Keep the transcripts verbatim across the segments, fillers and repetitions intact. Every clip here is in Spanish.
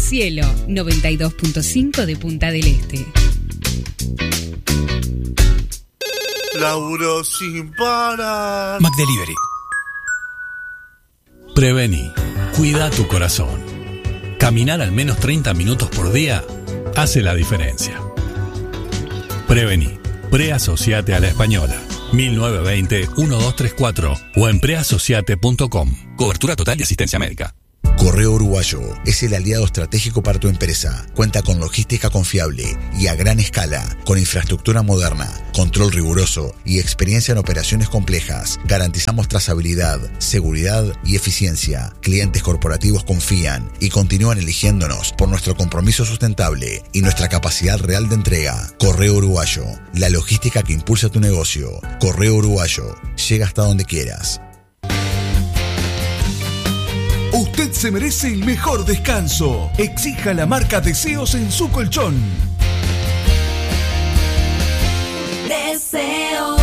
Cielo, noventa y dos punto cinco de Punta del Este. Laburo sin parar. McDelivery. Prevení. Cuida tu corazón. Caminar al menos treinta minutos por día hace la diferencia. Prevení. Preasociate a la Española. mil novecientos veinte, doce treinta y cuatro o en preasociate punto com. Cobertura total de asistencia médica. Correo Uruguayo es el aliado estratégico para tu empresa. Cuenta con logística confiable y a gran escala, con infraestructura moderna, control riguroso y experiencia en operaciones complejas. Garantizamos trazabilidad, seguridad y eficiencia. Clientes corporativos confían y continúan eligiéndonos por nuestro compromiso sustentable y nuestra capacidad real de entrega. Correo Uruguayo, la logística que impulsa tu negocio. Correo Uruguayo, llega hasta donde quieras. Usted se merece el mejor descanso. Exija la marca Deseos en su colchón. Deseos.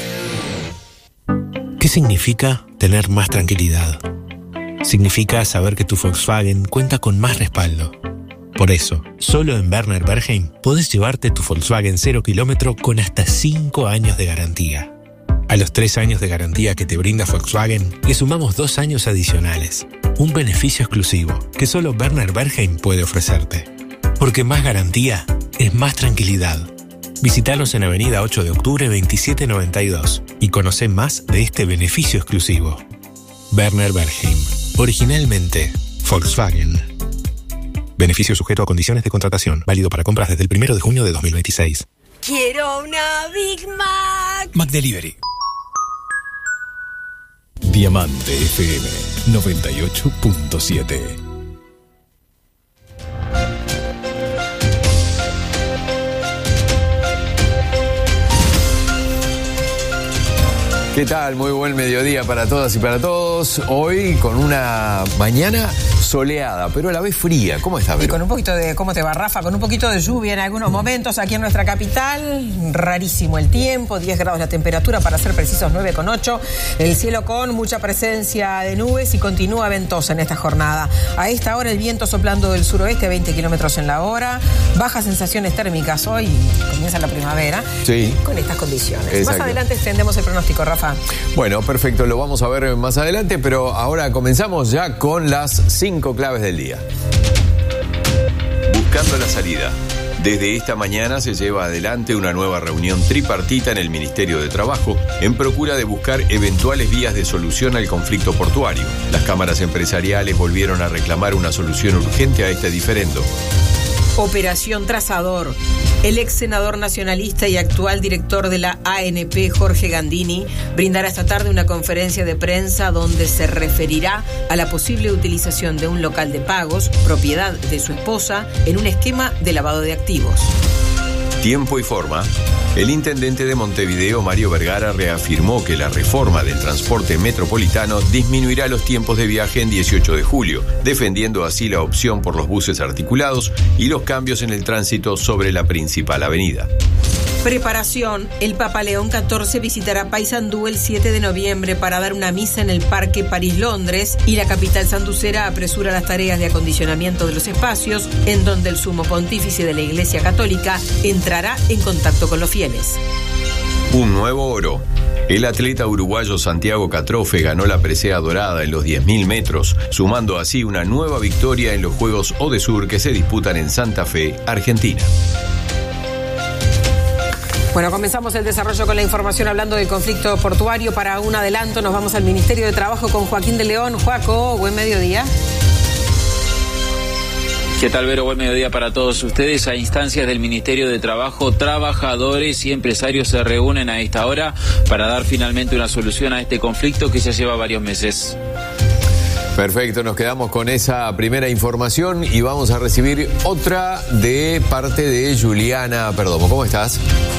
¿Qué significa tener más tranquilidad? Significa saber que tu Volkswagen cuenta con más respaldo. Por eso, solo en Werner Bergheim podés llevarte tu Volkswagen cero kilómetro con hasta cinco años de garantía. A los tres años de garantía que te brinda Volkswagen, le sumamos dos años adicionales. Un beneficio exclusivo que solo Werner Bergheim puede ofrecerte. Porque más garantía es más tranquilidad. Visítanos en Avenida ocho de octubre veintisiete noventa y dos y conocé más de este beneficio exclusivo. Werner Bergheim. Originalmente, Volkswagen. Beneficio sujeto a condiciones de contratación. Válido para compras desde el primero de junio de dos mil veintiséis. Quiero una Big Mac. McDelivery. Diamante F M noventa y ocho punto siete. ¿Qué tal? Muy buen mediodía para todas y para todos. Hoy con una mañana soleada, pero a la vez fría. ¿Cómo estás, Vero? Y con un poquito de, ¿cómo te va, Rafa? Con un poquito de lluvia en algunos momentos aquí en nuestra capital. Rarísimo el tiempo, diez grados la temperatura, para ser precisos nueve coma ocho. El cielo con mucha presencia de nubes y continúa ventosa en esta jornada. A esta hora el viento soplando del suroeste a veinte kilómetros en la hora. Bajas sensaciones térmicas. Hoy comienza la primavera. Sí. Con estas condiciones. Exacto. Más adelante extendemos el pronóstico, Rafa. Bueno, perfecto, lo vamos a ver más adelante, pero ahora comenzamos ya con las cinco claves del día. Buscando la salida. Desde esta mañana se lleva adelante una nueva reunión tripartita en el Ministerio de Trabajo en procura de buscar eventuales vías de solución al conflicto portuario. Las cámaras empresariales volvieron a reclamar una solución urgente a este diferendo. Operación Trazador. El ex senador nacionalista y actual director de la A N P, Jorge Gandini, brindará esta tarde una conferencia de prensa donde se referirá a la posible utilización de un local de pagos, propiedad de su esposa, en un esquema de lavado de activos. Tiempo y forma. El intendente de Montevideo, Mario Vergara, reafirmó que la reforma del transporte metropolitano disminuirá los tiempos de viaje en dieciocho de julio, defendiendo así la opción por los buses articulados y los cambios en el tránsito sobre la principal avenida. Preparación. El Papa León catorce visitará Paysandú el siete de noviembre para dar una misa en el Parque París-Londres y la capital sanducera apresura las tareas de acondicionamiento de los espacios en donde el sumo pontífice de la Iglesia Católica entrará en contacto con los fieles. Un nuevo oro. El atleta uruguayo Santiago Catrofe ganó la presea dorada en los diez mil metros, sumando así una nueva victoria en los Juegos Odesur que se disputan en Santa Fe, Argentina. Bueno, comenzamos el desarrollo con la información hablando del conflicto portuario. Para un adelanto nos vamos al Ministerio de Trabajo con Joaquín de León. Joaco, buen mediodía. ¿Qué tal, Vero? Buen mediodía para todos ustedes. A instancias del Ministerio de Trabajo, trabajadores y empresarios se reúnen a esta hora para dar finalmente una solución a este conflicto que ya lleva varios meses. Perfecto, nos quedamos con esa primera información y vamos a recibir otra de parte de Juliana Perdomo. ¿Cómo estás?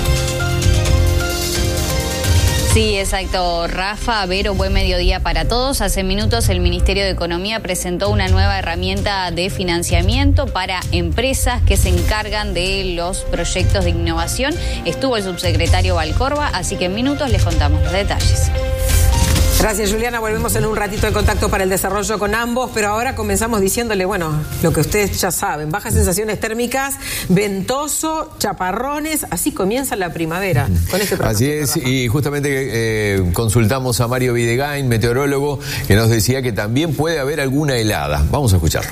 Sí, exacto, Rafa, Vero, buen mediodía para todos. Hace minutos el Ministerio de Economía presentó una nueva herramienta de financiamiento para empresas que se encargan de los proyectos de innovación. Estuvo el subsecretario Valcorba, así que en minutos les contamos los detalles. Gracias, Juliana. Volvemos en un ratito en contacto para el desarrollo con ambos, pero ahora comenzamos diciéndole, bueno, lo que ustedes ya saben, bajas sensaciones térmicas, ventoso, chaparrones, así comienza la primavera. Con este Así es, Rafa. Y justamente eh, consultamos a Mario Videgain, meteorólogo, que nos decía que también puede haber alguna helada. Vamos a escucharlo.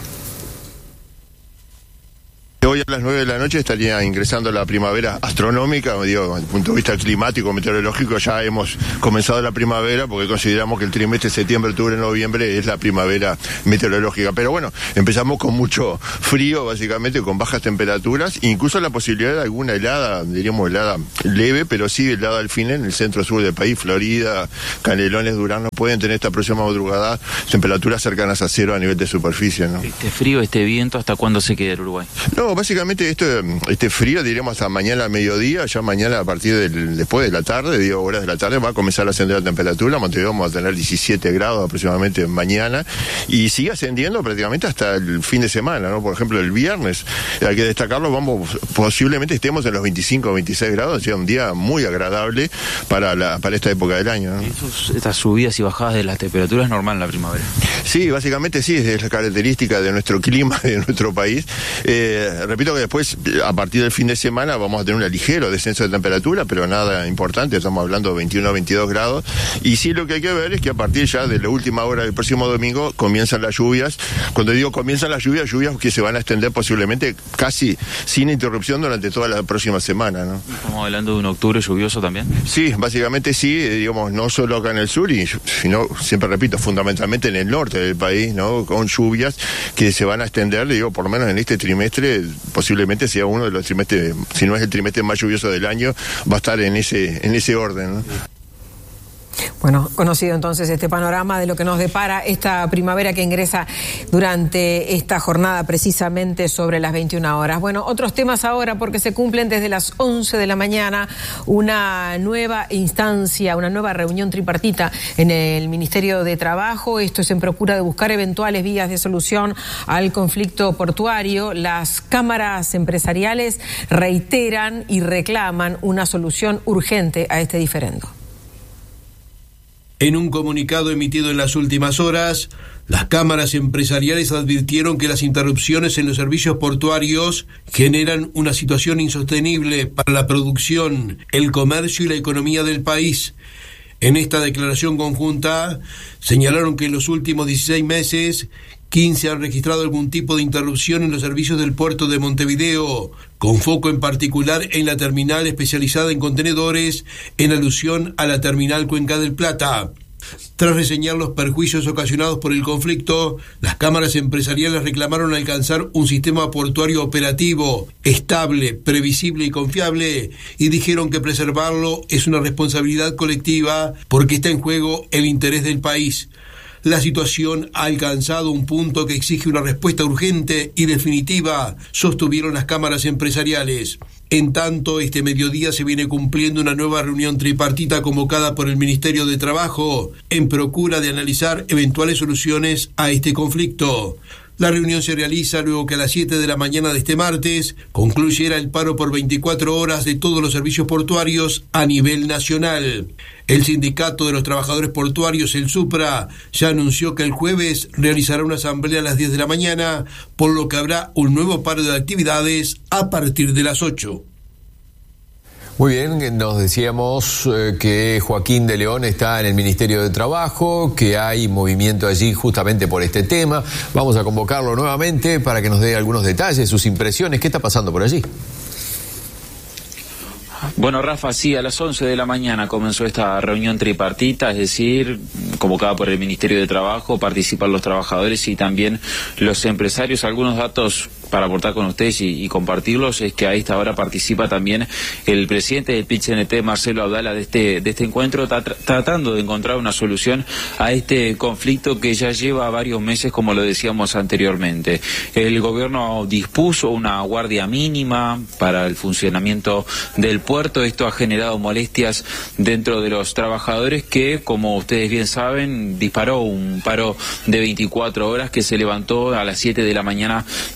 Hoy a las nueve de la noche estaría ingresando la primavera astronómica, digo, desde el punto de vista climático, meteorológico, ya hemos comenzado la primavera porque consideramos que el trimestre septiembre, octubre, noviembre es la primavera meteorológica. Pero bueno, empezamos con mucho frío, básicamente, con bajas temperaturas, incluso la posibilidad de alguna helada, diríamos helada leve, pero sí helada al fin en el centro-sur del país, Florida, Canelones, Durazno, pueden tener esta próxima madrugada temperaturas cercanas a cero a nivel de superficie, ¿no? Este frío, este viento, ¿hasta cuándo se queda el Uruguay? No, básicamente esto, este frío, diríamos hasta mañana a mediodía, ya mañana a partir del, después de la tarde, digo, horas de la tarde, va a comenzar a ascender la temperatura. Montevideo vamos a tener diecisiete grados aproximadamente mañana, y sigue ascendiendo prácticamente hasta el fin de semana, ¿no? Por ejemplo, el viernes, hay que destacarlo, vamos, posiblemente estemos en los veinticinco o veintiséis grados, o sea, un día muy agradable para la, para esta época del año, ¿no? Estos, estas subidas y bajadas de las temperaturas es normal en la primavera. Sí, básicamente sí, es la característica de nuestro clima, de nuestro país. Eh, repito que después, a partir del fin de semana, vamos a tener un ligero descenso de temperatura, pero nada importante, estamos hablando de veintiuno a veintidós grados, y sí lo que hay que ver es que a partir ya de la última hora del próximo domingo comienzan las lluvias. Cuando digo comienzan las lluvias, lluvias que se van a extender posiblemente casi sin interrupción durante toda la próxima semana, ¿no? ¿Estamos hablando de un octubre lluvioso también? Sí, básicamente sí, digamos, no solo acá en el sur, y sino, siempre repito, fundamentalmente en el norte del país, ¿no? Con lluvias que se van a extender, digo, por lo menos en este trimestre, posiblemente sea uno de los trimestres, si no es el trimestre más lluvioso del año, va a estar en ese, en ese orden, ¿no? Bueno, conocido entonces este panorama de lo que nos depara esta primavera que ingresa durante esta jornada precisamente sobre las veintiuna horas. Bueno, otros temas ahora, porque se cumplen desde las once de la mañana una nueva instancia, una nueva reunión tripartita en el Ministerio de Trabajo. Esto es en procura de buscar eventuales vías de solución al conflicto portuario. Las cámaras empresariales reiteran y reclaman una solución urgente a este diferendo. En un comunicado emitido en las últimas horas, las cámaras empresariales advirtieron que las interrupciones en los servicios portuarios generan una situación insostenible para la producción, el comercio y la economía del país. En esta declaración conjunta, señalaron que en los últimos dieciséis meses, quince han registrado algún tipo de interrupción en los servicios del puerto de Montevideo, con foco en particular en la terminal especializada en contenedores, en alusión a la terminal Cuenca del Plata. Tras reseñar los perjuicios ocasionados por el conflicto, las cámaras empresariales reclamaron alcanzar un sistema portuario operativo, estable, previsible y confiable, y dijeron que preservarlo es una responsabilidad colectiva porque está en juego el interés del país. La situación ha alcanzado un punto que exige una respuesta urgente y definitiva, sostuvieron las cámaras empresariales. En tanto, este mediodía se viene cumpliendo una nueva reunión tripartita convocada por el Ministerio de Trabajo en procura de analizar eventuales soluciones a este conflicto. La reunión se realiza luego que a las siete de la mañana de este martes concluyera el paro por veinticuatro horas de todos los servicios portuarios a nivel nacional. El Sindicato de los Trabajadores Portuarios, el SUPRA, ya anunció que el jueves realizará una asamblea a las diez de la mañana, por lo que habrá un nuevo paro de actividades a partir de las ocho. Muy bien, nos decíamos eh, que Joaquín de León está en el Ministerio de Trabajo, que hay movimiento allí justamente por este tema. Vamos a convocarlo nuevamente para que nos dé algunos detalles, sus impresiones. ¿Qué está pasando por allí? Bueno, Rafa, sí, a las once de la mañana comenzó esta reunión tripartita, es decir, convocada por el Ministerio de Trabajo, participan los trabajadores y también los empresarios. Algunos datos para aportar con ustedes y, y compartirlos es que a esta hora participa también el presidente del P I T C N T, Marcelo Abdala, de este, de este encuentro, tra tratando de encontrar una solución a este conflicto que ya lleva varios meses, como lo decíamos anteriormente. El gobierno dispuso una guardia mínima para el funcionamiento del puerto. Esto ha generado molestias dentro de los trabajadores que, como ustedes bien saben, disparó un paro de veinticuatro horas que se levantó a las siete de la mañana de este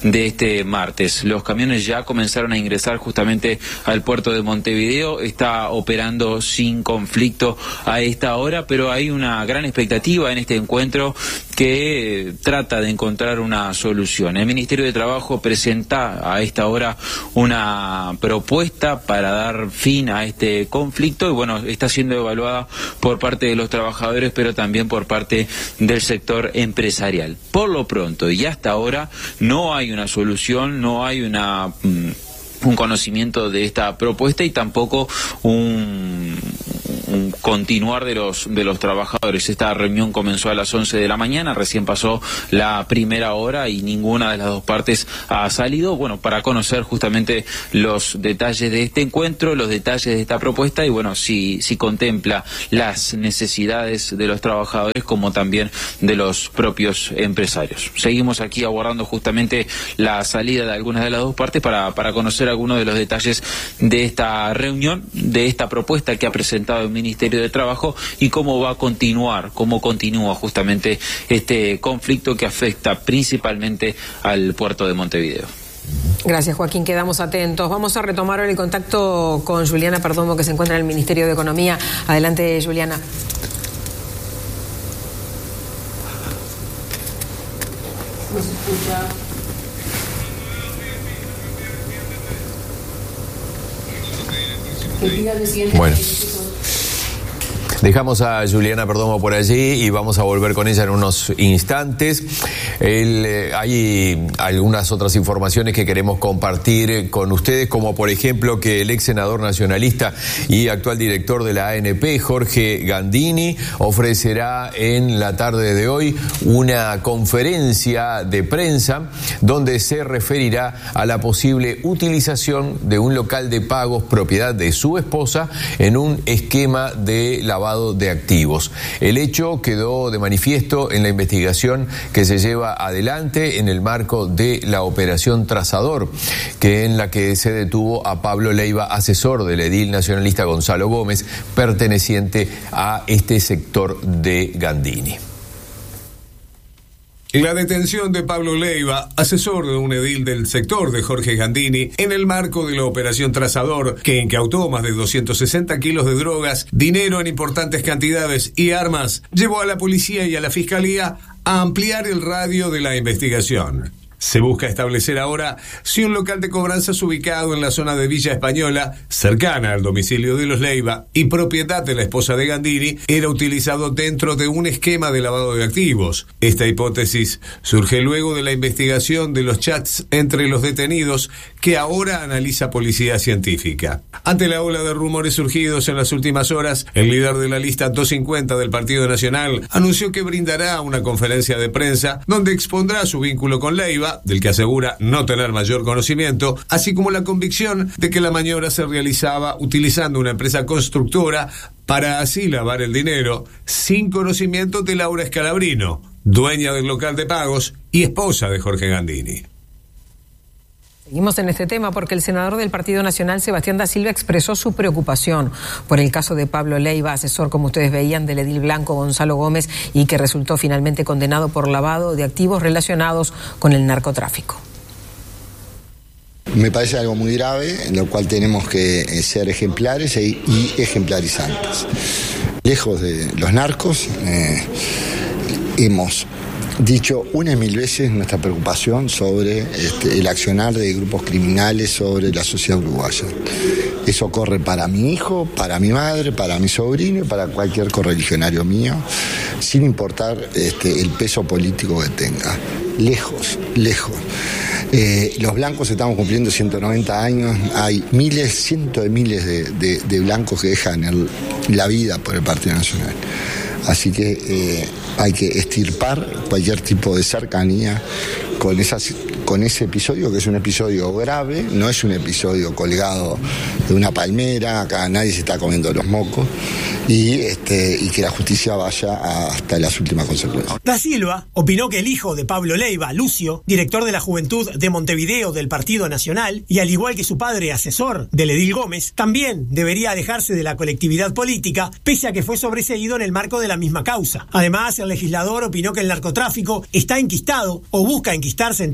este martes. Los camiones ya comenzaron a ingresar justamente al puerto de Montevideo, está operando sin conflicto a esta hora, pero hay una gran expectativa en este encuentro que trata de encontrar una solución. El Ministerio de Trabajo presenta a esta hora una propuesta para dar fin a este conflicto y bueno, está siendo evaluada por parte de los trabajadores, pero también por parte del sector empresarial. Por lo pronto y hasta ahora no hay una solución, no hay una mm, un conocimiento de esta propuesta y tampoco un, un continuar de los de los trabajadores. Esta reunión comenzó a las once de la mañana, recién pasó la primera hora y ninguna de las dos partes ha salido, bueno, para conocer justamente los detalles de este encuentro, los detalles de esta propuesta y bueno, si, si contempla las necesidades de los trabajadores como también de los propios empresarios. Seguimos aquí aguardando justamente la salida de algunas de las dos partes para, para conocer algunos de los detalles de esta reunión, de esta propuesta que ha presentado el Ministerio de Trabajo y cómo va a continuar, cómo continúa justamente este conflicto que afecta principalmente al puerto de Montevideo. Gracias, Joaquín, quedamos atentos. Vamos a retomar ahora el contacto con Juliana Perdomo, que se encuentra en el Ministerio de Economía. Adelante, Juliana. ¿Nos escucha? Bueno, dejamos a Juliana Perdomo por allí y vamos a volver con ella en unos instantes. El, eh, hay algunas otras informaciones que queremos compartir con ustedes, como por ejemplo que el ex senador nacionalista y actual director de la A N P, Jorge Gandini, ofrecerá en la tarde de hoy una conferencia de prensa donde se referirá a la posible utilización de un local de pagos propiedad de su esposa en un esquema de lavado de activos. El hecho quedó de manifiesto en la investigación que se lleva adelante en el marco de la operación Trazador, que en la que se detuvo a Pablo Leiva, asesor del edil nacionalista Gonzalo Gómez, perteneciente a este sector de Gandini. La detención de Pablo Leiva, asesor de un edil del sector de Jorge Gandini, en el marco de la operación Trazador, que incautó más de doscientos sesenta kilos de drogas, dinero en importantes cantidades y armas, llevó a la policía y a la fiscalía a ampliar el radio de la investigación. Se busca establecer ahora si un local de cobranzas ubicado en la zona de Villa Española, cercana al domicilio de los Leiva y propiedad de la esposa de Gandini, era utilizado dentro de un esquema de lavado de activos. Esta hipótesis surge luego de la investigación de los chats entre los detenidos que ahora analiza Policía Científica. Ante la ola de rumores surgidos en las últimas horas, el líder de la lista doscientos cincuenta del Partido Nacional anunció que brindará una conferencia de prensa donde expondrá su vínculo con Leiva, del que asegura no tener mayor conocimiento, así como la convicción de que la maniobra se realizaba utilizando una empresa constructora para así lavar el dinero, sin conocimiento de Laura Scalabrino, dueña del local de pagos y esposa de Jorge Gandini. Seguimos en este tema porque el senador del Partido Nacional, Sebastián da Silva, expresó su preocupación por el caso de Pablo Leiva, asesor, como ustedes veían, del edil blanco Gonzalo Gómez, y que resultó finalmente condenado por lavado de activos relacionados con el narcotráfico. Me parece algo muy grave, en lo cual tenemos que ser ejemplares y ejemplarizantes. Lejos de los narcos, eh, hemos dicho una y mil veces nuestra preocupación sobre este, el accionar de grupos criminales sobre la sociedad uruguaya. Eso corre para mi hijo, para mi madre, para mi sobrino y para cualquier correligionario mío, sin importar este, el peso político que tenga. Lejos, lejos. Eh, los blancos estamos cumpliendo ciento noventa años, hay miles, cientos de miles de, de, de blancos que dejan el, la vida por el Partido Nacional. Así que eh, hay que extirpar cualquier tipo de cercanía con, esas, con ese episodio, que es un episodio grave, no es un episodio colgado de una palmera, acá nadie se está comiendo los mocos, y, este, y que la justicia vaya hasta las últimas consecuencias. Da Silva opinó que el hijo de Pablo Leiva, Lucio, director de la Juventud de Montevideo del Partido Nacional, y al igual que su padre, asesor del edil Gómez, también debería alejarse de la colectividad política, pese a que fue sobreseído en el marco de la misma causa. Además, el legislador opinó que el narcotráfico está enquistado o busca enquistarse en todos los ámbitos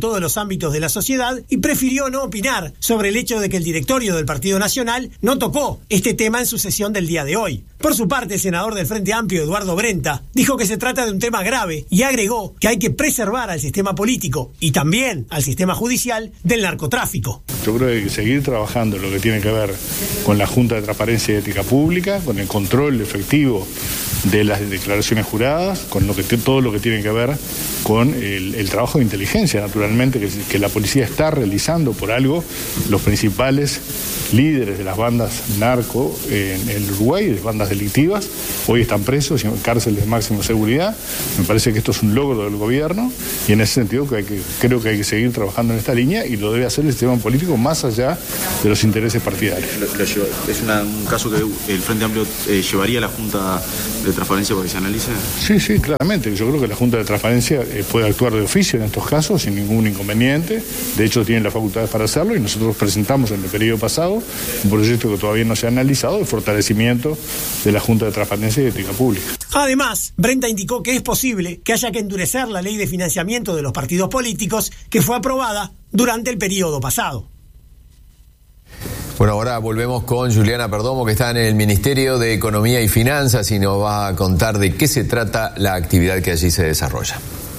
ámbitos de la sociedad y prefirió no opinar sobre el hecho de que el directorio del Partido Nacional no tocó este tema en su sesión del día de hoy. Por su parte, el senador del Frente Amplio, Eduardo Brenta, dijo que se trata de un tema grave y agregó que hay que preservar al sistema político y también al sistema judicial del narcotráfico. Yo creo que hay que seguir trabajando en lo que tiene que ver con la Junta de Transparencia y Ética Pública, con el control efectivo de las declaraciones juradas, con lo que todo lo que tiene que ver con el, el trabajo de inteligencia, naturalmente, que, que la policía está realizando por algo. Los principales líderes de las bandas narco en el Uruguay, de bandas delictivas, hoy están presos en cárceles de máxima seguridad. Me parece que esto es un logro del gobierno y en ese sentido que hay que, creo que hay que seguir trabajando en esta línea y lo debe hacer el sistema político más allá de los intereses partidarios. Lo, lo lleva, ¿Es una, un caso que el Frente Amplio eh, llevaría a la Junta de Transparencia para que se analice? Sí, sí, claramente. Yo creo que la Junta de Transparencia eh, puede actuar de oficio en estos casos sin ningún inconveniente. De hecho, tienen las facultades para hacerlo y nosotros presentamos en el periodo pasado un proyecto que todavía no se ha analizado de fortalecimiento de la Junta de Transparencia y Ética Pública. Además, Brenta indicó que es posible que haya que endurecer la ley de financiamiento de los partidos políticos que fue aprobada durante el periodo pasado. Bueno, ahora volvemos con Juliana Perdomo, que está en el Ministerio de Economía y Finanzas y nos va a contar de qué se trata la actividad que allí se desarrolla.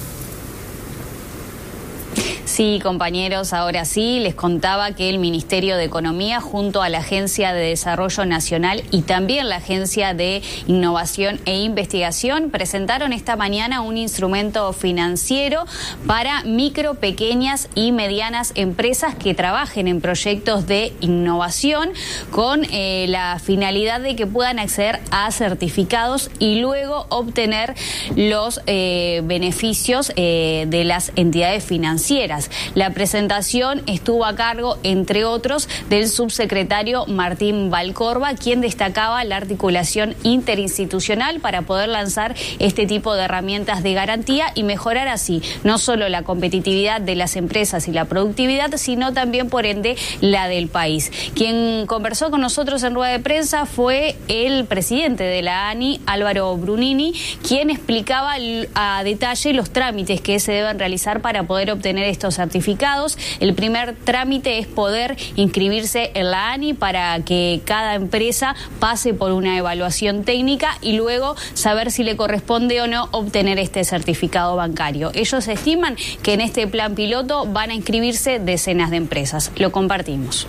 Sí, compañeros, ahora sí, les contaba que el Ministerio de Economía junto a la Agencia de Desarrollo Nacional y también la Agencia de Innovación e Investigación presentaron esta mañana un instrumento financiero para micro, pequeñas y medianas empresas que trabajen en proyectos de innovación con eh, la finalidad de que puedan acceder a certificados y luego obtener los eh, beneficios eh, de las entidades financieras. La presentación estuvo a cargo, entre otros, del subsecretario Martín Valcorba, quien destacaba la articulación interinstitucional para poder lanzar este tipo de herramientas de garantía y mejorar así no solo la competitividad de las empresas y la productividad, sino también, por ende, la del país. Quien conversó con nosotros en rueda de prensa fue el presidente de la ANI, Álvaro Brunini, quien explicaba a detalle los trámites que se deben realizar para poder obtener estos certificados. El primer trámite es poder inscribirse en la ANI para que cada empresa pase por una evaluación técnica y luego saber si le corresponde o no obtener este certificado bancario. Ellos estiman que en este plan piloto van a inscribirse decenas de empresas. Lo compartimos.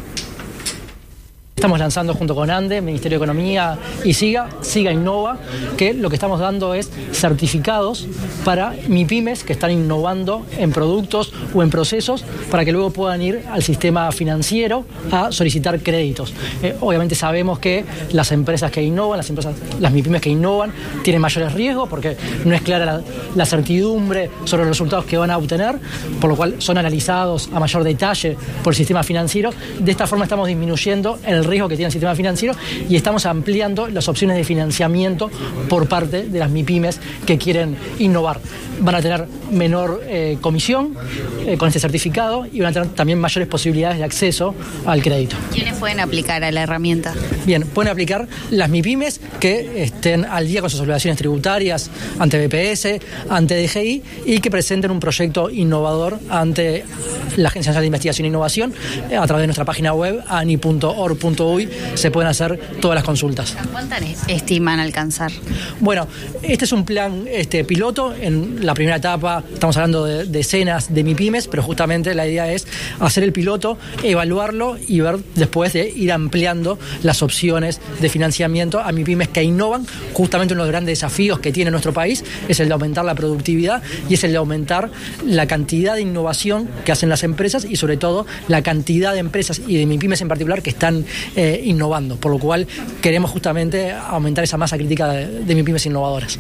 Estamos lanzando junto con ANDE, Ministerio de Economía y SIGA, SIGA Innova, que lo que estamos dando es certificados para MIPYMES que están innovando en productos o en procesos para que luego puedan ir al sistema financiero a solicitar créditos. Eh, obviamente sabemos que las empresas que innovan, las empresas, las MIPYMES que innovan, tienen mayores riesgos porque no es clara la, la certidumbre sobre los resultados que van a obtener, por lo cual son analizados a mayor detalle por el sistema financiero. De esta forma estamos disminuyendo el riesgo que tiene el sistema financiero y estamos ampliando las opciones de financiamiento por parte de las MIPYMES que quieren innovar. Van a tener menor eh, comisión eh, con este certificado y van a tener también mayores posibilidades de acceso al crédito. ¿Quiénes pueden aplicar a la herramienta? Bien, pueden aplicar las MIPYMES que estén al día con sus obligaciones tributarias ante B P S, ante D G I y que presenten un proyecto innovador ante la Agencia Nacional de Investigación e Innovación a través de nuestra página web ani punto org punto uy se pueden hacer todas las consultas. ¿Cuántas estiman alcanzar? Bueno, este es un plan este, piloto. En la primera etapa estamos hablando de decenas de MIPYMES, pero justamente la idea es hacer el piloto, evaluarlo y ver después de ir ampliando las opciones de financiamiento a MIPYMES que innovan. Justamente uno de los grandes desafíos que tiene nuestro país es el de aumentar la productividad y es el de aumentar la cantidad de innovación que hacen las empresas y sobre todo la cantidad de empresas y de MIPYMES en particular que están eh, innovando, por lo cual queremos justamente aumentar esa masa crítica de, de MIPYMES innovadoras.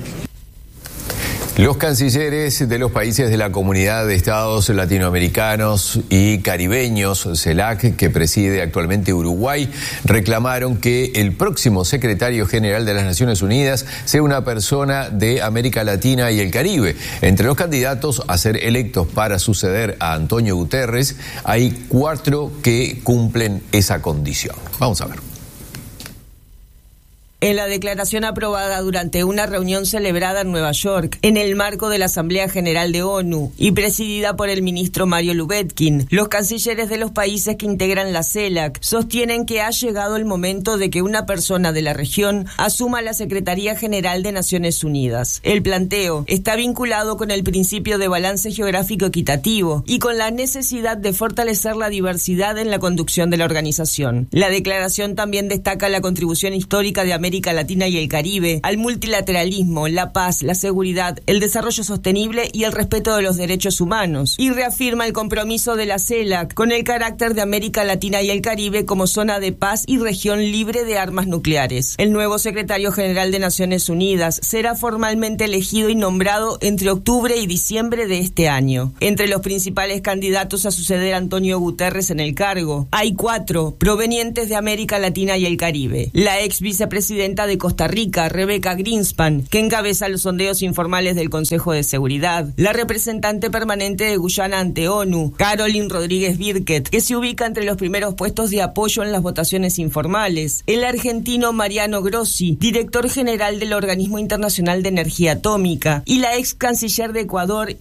Los cancilleres de los países de la Comunidad de Estados Latinoamericanos y Caribeños, CELAC, que preside actualmente Uruguay, reclamaron que el próximo secretario general de las Naciones Unidas sea una persona de América Latina y el Caribe. Entre los candidatos a ser electos para suceder a Antonio Guterres, hay cuatro que cumplen esa condición. Vamos a ver. En la declaración aprobada durante una reunión celebrada en Nueva York, en el marco de la Asamblea General de ONU y presidida por el ministro Mario Lubetkin, los cancilleres de los países que integran la CELAC sostienen que ha llegado el momento de que una persona de la región asuma la Secretaría General de Naciones Unidas. El planteo está vinculado con el principio de balance geográfico equitativo y con la necesidad de fortalecer la diversidad en la conducción de la organización. La declaración también destaca la contribución histórica de América América Latina y el Caribe al multilateralismo, la paz, la seguridad, el desarrollo sostenible y el respeto de los derechos humanos, y reafirma el compromiso de la CELAC con el carácter de América Latina y el Caribe como zona de paz y región libre de armas nucleares. El nuevo secretario general de Naciones Unidas será formalmente elegido y nombrado entre octubre y diciembre de este año. Entre los principales candidatos a suceder a Antonio Guterres en el cargo, hay cuatro provenientes de América Latina y el Caribe. La ex vicepresidenta de Costa Rica, Rebecca Greenspan, que encabeza los sondeos informales del Consejo de Seguridad. La representante permanente de Guyana ante ONU, Caroline Rodríguez Birket, que se ubica entre los primeros puestos de apoyo en las votaciones informales. El argentino Mariano Grossi, director general del Organismo Internacional de Energía Atómica. Y la ex canciller de Ecuador,